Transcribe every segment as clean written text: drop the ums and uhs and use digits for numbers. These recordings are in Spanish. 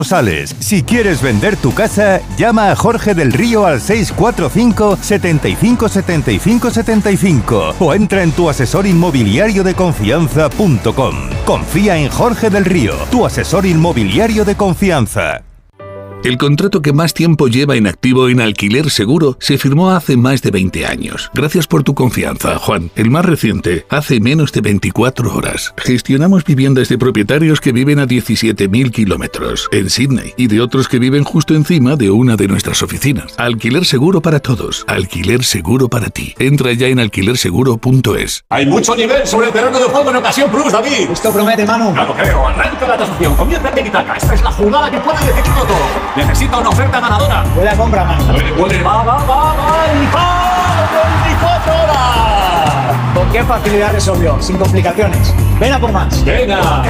Sales. Si quieres vender tu casa, llama a Jorge del Río al 645 75 75 75 o entra en tuasesorinmobiliariodeconfianza.com. Confía en Jorge del Río, tu asesor inmobiliario de confianza. El contrato que más tiempo lleva en activo en Alquiler Seguro se firmó hace más de 20 años. Gracias por tu confianza, Juan. El más reciente, hace menos de 24 horas. Gestionamos viviendas de propietarios que viven a 17.000 kilómetros en Sydney y de otros que viven justo encima de una de nuestras oficinas. Alquiler Seguro para todos. Alquiler Seguro para ti. Entra ya en alquilerseguro.es. Hay mucho nivel sobre el terreno de juego en Ocasión Plus, David. Esto promete, Manu. Ya lo creo. Arranca la tasación. Comienza el tiki-taka. Esta es la jugada que puede decidirlo todo. Necesita una oferta ganadora. Buena compra, Manu. Puede. Va. ¡El 24 horas! ¿Con qué facilidad resolvió? Sin complicaciones. Ven a por más. Venga.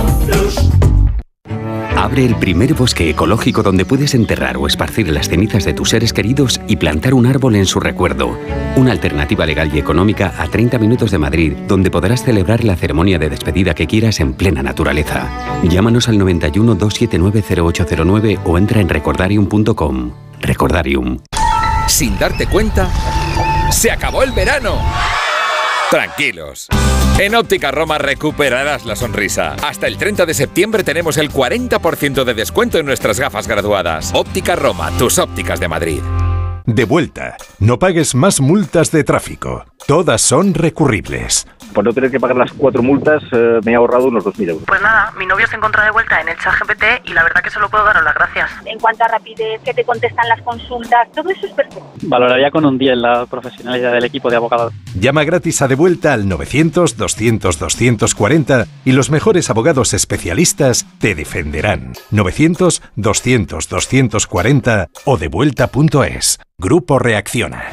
Abre el primer bosque ecológico donde puedes enterrar o esparcir las cenizas de tus seres queridos y plantar un árbol en su recuerdo. Una alternativa legal y económica a 30 minutos de Madrid, donde podrás celebrar la ceremonia de despedida que quieras en plena naturaleza. Llámanos al 91 279 0809 o entra en recordarium.com. Recordarium. Sin darte cuenta, se acabó el verano. Tranquilos. En Óptica Roma recuperarás la sonrisa. Hasta el 30 de septiembre tenemos el 40% de descuento en nuestras gafas graduadas. Óptica Roma, tus ópticas de Madrid. De vuelta. No pagues más multas de tráfico. Todas son recurribles. Por no tener que pagar las 4 multas, me he ahorrado unos 2.000 euros. Pues nada, mi novio se encuentra de vuelta en el ChatGPT y la verdad que solo puedo daros las gracias. En cuanto a rapidez, que te contestan las consultas, todo eso es perfecto. Valoraría con un 10 la profesionalidad del equipo de abogados. Llama gratis a De Vuelta al 900-200-240 y los mejores abogados especialistas te defenderán. 900-200-240 o devuelta.es. Grupo Reacciona.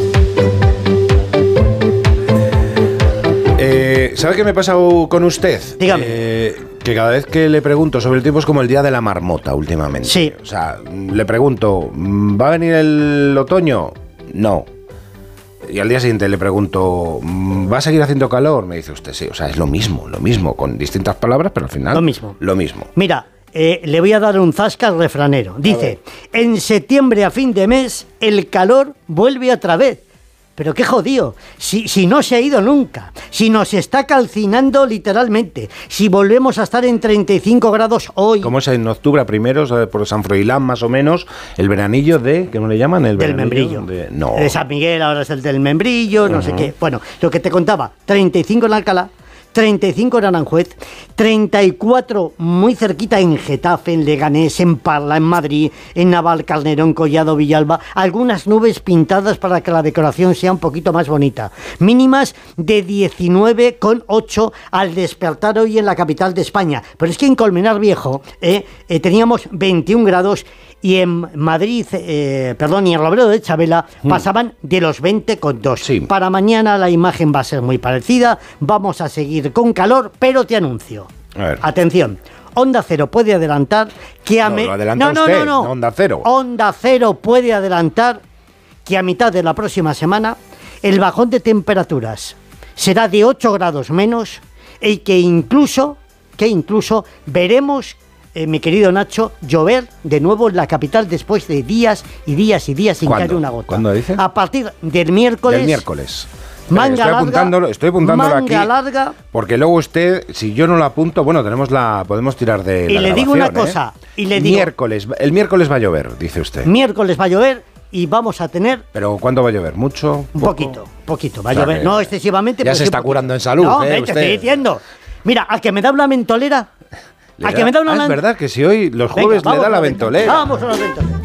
¿Sabe qué me ha pasado con usted? Dígame. Que cada vez que le pregunto sobre el tiempo es como el día de la marmota últimamente. Sí. O sea, le pregunto, ¿va a venir el otoño? No. Y al día siguiente le pregunto, ¿va a seguir haciendo calor? Me dice usted, sí. O sea, es lo mismo, con distintas palabras, pero al final... Lo mismo. Mira, le voy a dar un zasca al refranero. Dice, en septiembre a fin de mes, el calor vuelve otra vez. Pero qué jodido, si no se ha ido nunca, si nos está calcinando literalmente, si volvemos a estar en 35 grados hoy. ¿Cómo es en octubre a primeros, por San Froilán más o menos, el veranillo de, ¿cómo le llaman? El del Membrillo. De San Miguel, ahora es el del Membrillo, no sé qué. Bueno, lo que te contaba, 35 en Alcalá, 35 en Aranjuez, 34 muy cerquita en Getafe, en Leganés, en Parla, en Madrid, en Navalcarnero, Collado, Villalba. Algunas nubes pintadas para que la decoración sea un poquito más bonita. Mínimas de 19,8 al despertar hoy en la capital de España. Pero es que en Colmenar Viejo teníamos 21 grados y en Madrid, y en Robledo de Chabela pasaban de los 20,2. Sí. Para mañana la imagen va a ser muy parecida, vamos a seguir con calor, pero te anuncio. A ver. Atención, Onda Cero puede adelantar que a lo adelanta usted, no Onda Cero. Onda Cero puede adelantar que a mitad de la próxima semana el bajón de temperaturas será de 8 grados menos y que incluso veremos, mi querido Nacho, llover de nuevo en la capital después de días y días y días sin caer una gota. ¿Cuándo dice? A partir del miércoles. Estoy apuntándolo aquí. Larga. Porque luego usted, si yo no lo apunto, bueno, podemos tirar de y la le digo una cosa. Y le digo, el miércoles va a llover, dice usted. Miércoles va a llover y vamos a tener... ¿Pero cuándo va a llover? ¿Mucho? Poquito. Va a llover, no excesivamente. Ya se está curando en salud, no, te estoy diciendo. Mira, al que me da una ventolera... Es verdad que si hoy los jueves le da la ventolera. Vamos a la ventolera.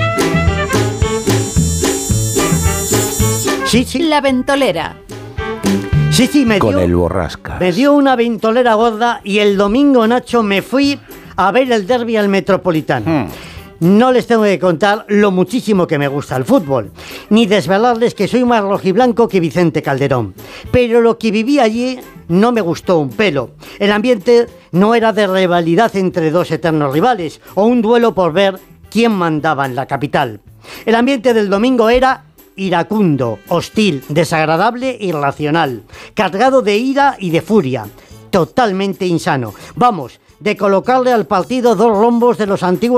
Sí. La ventolera. Sí, con el borrasca. Me dio una ventolera gorda y el domingo, Nacho, me fui a ver el derbi al Metropolitano. No les tengo que contar lo muchísimo que me gusta el fútbol, ni desvelarles que soy más rojiblanco que Vicente Calderón. Pero lo que viví allí no me gustó un pelo. El ambiente no era de rivalidad entre dos eternos rivales o un duelo por ver quién mandaba en la capital. El ambiente del domingo era iracundo, hostil, desagradable, irracional, cargado de ira y de furia, totalmente insano. Vamos, de colocarle al partido 2 rombos de los antiguos